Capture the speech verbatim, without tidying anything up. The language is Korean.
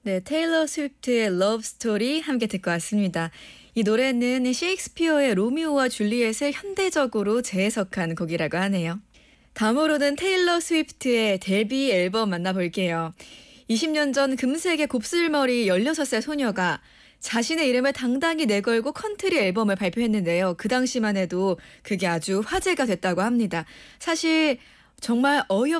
네, 테일러 스위프트의 러브 스토리 함께 듣고 왔습니다. 이 노래는 셰익스피어의 로미오와 줄리엣을 현대적으로 재해석한 곡이라고 하네요. 다음으로는 테일러 스위프트의 데뷔 앨범 만나볼게요. 이십 년 전 금색의 곱슬머리 열여섯 살 소녀가 자신의 이름을 당당히 내걸고 컨트리 앨범을 발표했는데요. 그 당시만 해도 그게 아주 화제가 됐다고 합니다. 사실 정말 어이